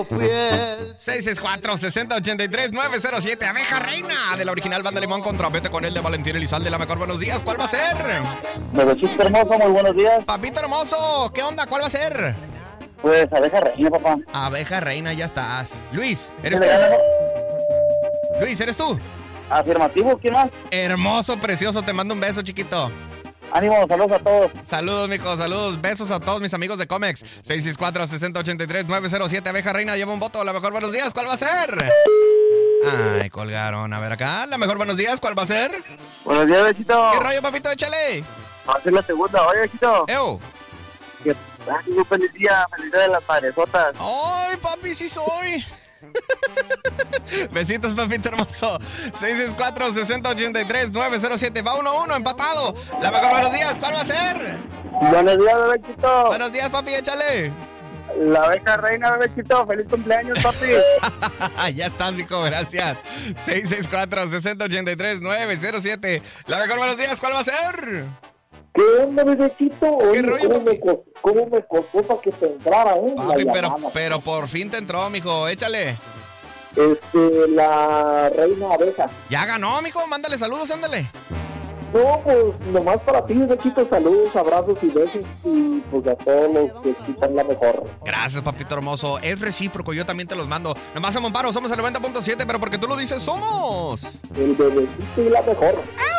664-6083-907. Abeja reina de la original Banda Limón contra Vete con él de Valentín Elizalde. La mejor, buenos días. ¿Cuál va a ser? Bebecito hermoso, muy buenos días. Papito hermoso, ¿qué onda? ¿Cuál va a ser? Pues abeja reina, papá. Abeja reina, ya estás. Luis, ¿eres tú? Luis, ¿eres tú? Afirmativo, ¿quién más? Hermoso, precioso, te mando un beso, chiquito. Ánimo, saludos a todos. Saludos, mijo, saludos. Besos a todos mis amigos de Comex. 664-6083-907. Abeja reina lleva un voto. La mejor, buenos días. ¿Cuál va a ser? Ay, colgaron. A ver acá. La mejor, buenos días. ¿Cuál va a ser? Buenos días, besito. ¿Qué rollo, papito? Échale. Va a ser la segunda. Oye, besito. Que un feliz día de las madresotas. Ay, papi, sí soy. Besitos, papito hermoso. 664-6083-907. Va 1-1, empatado. La mejor, buenos días. ¿Cuál va a ser? Buenos días, bebecito. Buenos días, papi, échale. La abeja reina, bebecito. Feliz cumpleaños, papi. Ya estás, mijo, gracias. 664-6083-907. La mejor, buenos días. ¿Cuál va a ser? ¿Qué onda, bebecito? ¿Qué rollo, ¿Cómo me costó para que te entrara, papi, pero por fin te entró, mijo. Échale. La reina abeja. Ya ganó, mijo. Mándale saludos, ándale. No, pues nomás para ti, bebecito. Saludos, abrazos y besos. Y pues a todos los que escuchan la mejor. Gracias, papito hermoso. Es recíproco, yo también te los mando. Nomás somos paro, somos el 90.7, pero porque tú lo dices, somos el bebecito y la mejor.